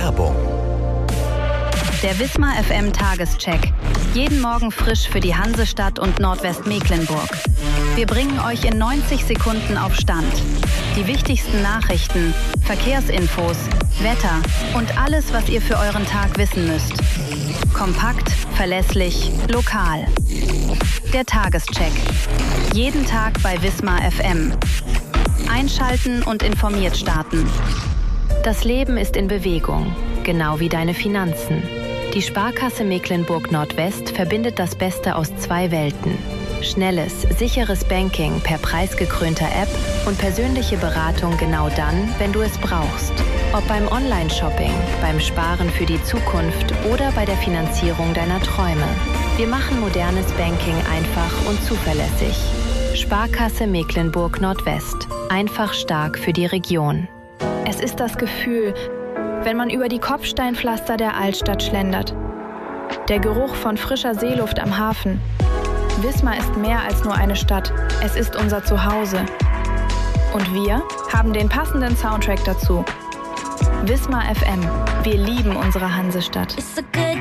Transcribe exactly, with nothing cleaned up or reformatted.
Werbung. Der Wismar F M Tagescheck. Jeden Morgen frisch für die Hansestadt und Nordwestmecklenburg. Wir bringen euch in neunzig Sekunden auf Stand. Die wichtigsten Nachrichten, Verkehrsinfos, Wetter und alles, was ihr für euren Tag wissen müsst. Kompakt, verlässlich, lokal. Der Tagescheck. Jeden Tag bei Wismar F M. Einschalten und informiert starten. Das Leben ist in Bewegung, genau wie deine Finanzen. Die Sparkasse Mecklenburg-Nordwest verbindet das Beste aus zwei Welten. Schnelles, sicheres Banking per preisgekrönter App und persönliche Beratung genau dann, wenn du es brauchst. Ob beim Online-Shopping, beim Sparen für die Zukunft oder bei der Finanzierung deiner Träume. Wir machen modernes Banking einfach und zuverlässig. Sparkasse Mecklenburg-Nordwest. Einfach stark für die Region. Es ist das Gefühl, wenn man über die Kopfsteinpflaster der Altstadt schlendert. Der Geruch von frischer Seeluft am Hafen. Wismar ist mehr als nur eine Stadt. Es ist unser Zuhause. Und wir haben den passenden Soundtrack dazu. Wismar F M. Wir lieben unsere Hansestadt.